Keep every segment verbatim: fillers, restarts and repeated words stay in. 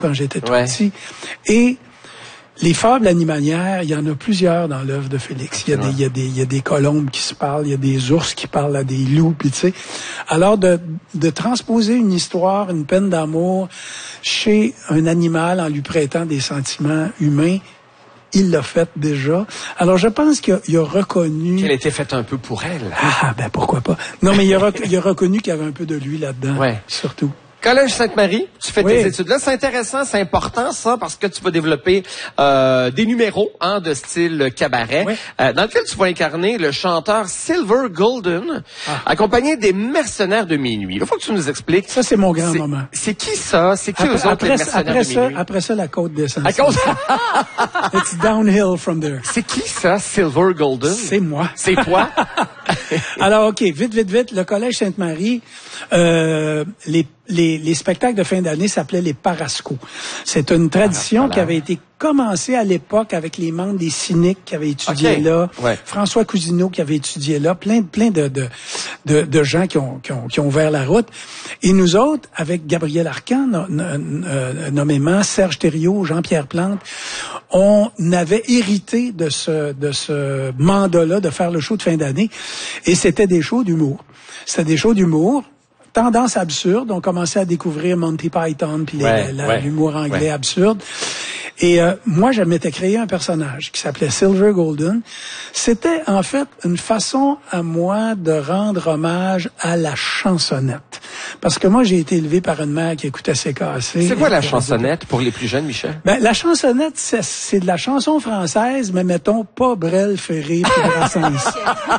quand j'étais tout ouais. petit. Et les fables animalières, il y en a plusieurs dans l'œuvre de Félix. Il y a ouais. des, il y a des, il y a des colombes qui se parlent, il y a des ours qui parlent à des loups, puis tu sais. Alors de, de transposer une histoire, une peine d'amour chez un animal en lui prêtant des sentiments humains, il l'a fait déjà. Alors je pense qu'il a, il a reconnu... Qu'elle était faite un peu pour elle. Ah, ben pourquoi pas. Non, mais il a, rec... il a reconnu qu'il y avait un peu de lui là-dedans, ouais. surtout. Collège Sainte-Marie, tu fais oui. tes études là, c'est intéressant, c'est important ça, parce que tu vas développer euh, des numéros hein, de style cabaret, oui. euh, dans lequel tu vas incarner le chanteur Silver Golden, ah. accompagné des mercenaires de minuit. Il faut que tu nous expliques. Ça, c'est mon grand moment. C'est qui ça? C'est qui après, eux autres, après, les mercenaires après de ça, minuit? Après ça, la côte descend. La côte... It's downhill from there. C'est qui ça, Silver Golden? C'est moi. C'est toi? Alors, OK, vite, vite, vite, le Collège Sainte-Marie, euh, les Les, les spectacles de fin d'année s'appelaient les Parascos. C'est une tradition qui avait été commencée à l'époque avec les membres des Cyniques qui avaient étudié okay. là, ouais. François Cousineau qui avait étudié là, plein, plein de, de, de, de gens qui ont, qui, ont, qui ont ouvert la route. Et nous autres, avec Gabriel Arcan, no, no, no, nommément, Serge Thériault, Jean-Pierre Plante, on avait hérité de ce, de ce mandat-là de faire le show de fin d'année. Et c'était des shows d'humour. C'était des shows d'humour. Tendance absurde. On commençait à découvrir Monty Python puis ouais, la, ouais, l'humour anglais ouais. absurde. Et euh, moi, je m'étais créé un personnage qui s'appelait Silver Golden. C'était en fait une façon à moi de rendre hommage à la chansonnette. Parce que moi, j'ai été élevé par une mère qui écoutait C K C. C'est quoi la chansonnette pour les plus jeunes, Michel? Ben, la chansonnette, c'est, c'est de la chanson française, mais mettons pas Brel, Ferré, puis Brassens.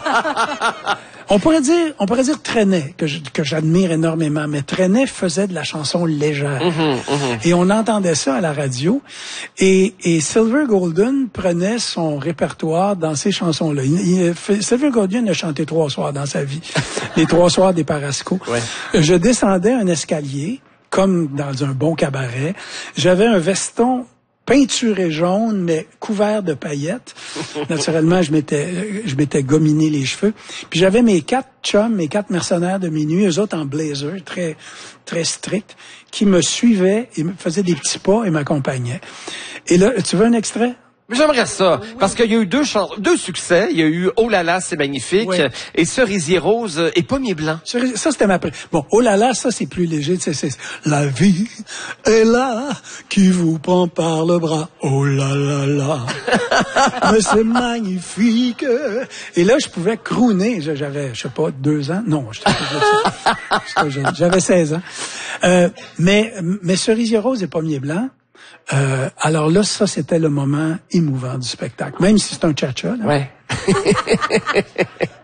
On pourrait dire, on pourrait dire Trenet, que, je, que j'admire énormément, mais Trenet faisait de la chanson légère. Mm-hmm, mm-hmm. Et on entendait ça à la radio. Et, et Silver Golden prenait son répertoire dans ces chansons-là. Il, il, Silver Golden a chanté trois soirs dans sa vie. Les trois soirs des Parascos. Ouais. Je descendais un escalier, comme dans un bon cabaret. J'avais un veston peinturé jaune, mais couvert de paillettes. Naturellement, je m'étais, je m'étais gominé les cheveux. Puis j'avais mes quatre chums, mes quatre mercenaires de minuit, eux autres en blazer, très, très strict, qui me suivaient et me faisaient des petits pas et m'accompagnaient. Et là, tu veux un extrait? J'aimerais ça, parce qu'il y a eu deux chans- deux succès. Il y a eu Oh là là, c'est magnifique, oui. et Cerisier rose et Pommier blanc. Ça, c'était ma... Pré... Bon, Oh là là, ça, c'est plus léger. C'est, c'est... La vie est là, qui vous prend par le bras. Oh là là là. Mais c'est magnifique. Et là, je pouvais crooner. J'avais, je sais pas, deux ans. Non, j'étais pas jeune. J'avais seize ans. Euh, mais, mais Cerisier rose et Pommier blanc, Euh, alors là, ça, c'était le moment émouvant du spectacle. Même si c'est un cha-cha, là. Ouais.